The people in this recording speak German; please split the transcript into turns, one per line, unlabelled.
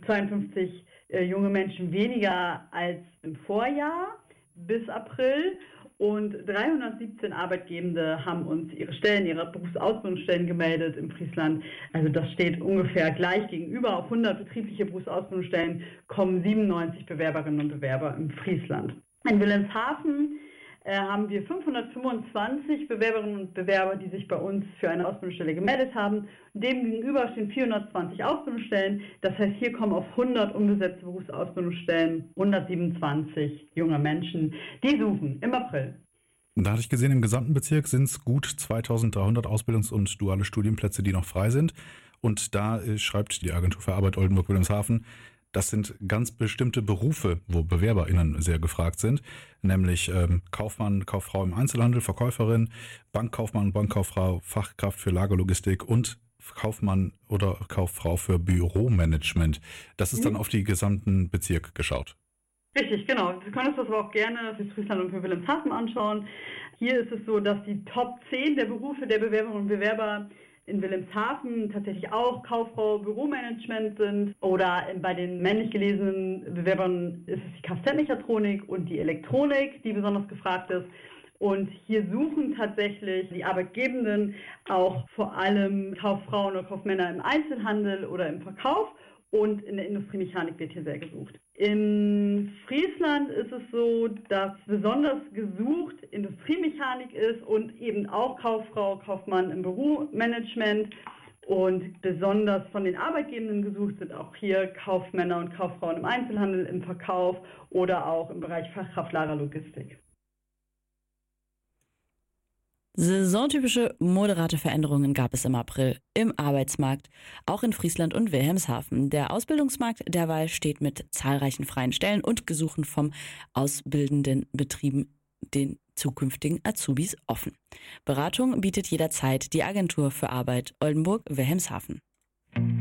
52 junge Menschen weniger als im Vorjahr bis April. Und 317 Arbeitgebende haben uns ihre Berufsausbildungsstellen gemeldet in Friesland. Also das steht ungefähr gleich gegenüber. Auf 100 betriebliche Berufsausbildungsstellen kommen 97 Bewerberinnen und Bewerber in Friesland. In Wilhelmshaven haben wir 525 Bewerberinnen und Bewerber, die sich bei uns für eine Ausbildungsstelle gemeldet haben. Dem gegenüber stehen 420 Ausbildungsstellen. Das heißt, hier kommen auf 100 unbesetzte Berufsausbildungsstellen 127 junge Menschen, die suchen im April.
Da hatte ich gesehen, im gesamten Bezirk sind es gut 2300 Ausbildungs- und duale Studienplätze, die noch frei sind. Und da schreibt die Agentur für Arbeit Oldenburg-Wilhelmshaven, das sind ganz bestimmte Berufe, wo BewerberInnen sehr gefragt sind, nämlich Kaufmann, Kauffrau im Einzelhandel, Verkäuferin, Bankkaufmann, Bankkauffrau, Fachkraft für Lagerlogistik und Kaufmann oder Kauffrau für Büromanagement. Das ist dann auf die gesamten Bezirk geschaut.
Richtig, genau. Du könntest das aber auch gerne für Friesland und für Wilhelmshaven anschauen. Hier ist es so, dass die Top 10 der Berufe der Bewerberinnen und Bewerber in Wilhelmshaven tatsächlich auch Kauffrau, Büromanagement sind, oder bei den männlich gelesenen Bewerbern ist es die Kfz-Mechatronik und die Elektronik, die besonders gefragt ist. Und hier suchen tatsächlich die Arbeitgebenden auch vor allem Kauffrauen oder Kaufmänner im Einzelhandel oder im Verkauf. Und in der Industriemechanik wird hier sehr gesucht. In Friesland ist es so, dass besonders gesucht Industriemechanik ist und eben auch Kauffrau, Kaufmann im Büromanagement. Und besonders von den Arbeitgebenden gesucht sind auch hier Kaufmänner und Kauffrauen im Einzelhandel, im Verkauf oder auch im Bereich Fachkraft, Lagerlogistik.
Saisontypische moderate Veränderungen gab es im April im Arbeitsmarkt, auch in Friesland und Wilhelmshaven. Der Ausbildungsmarkt derweil steht mit zahlreichen freien Stellen und Gesuchen vom ausbildenden Betrieben den zukünftigen Azubis offen. Beratung bietet jederzeit die Agentur für Arbeit Oldenburg-Wilhelmshaven.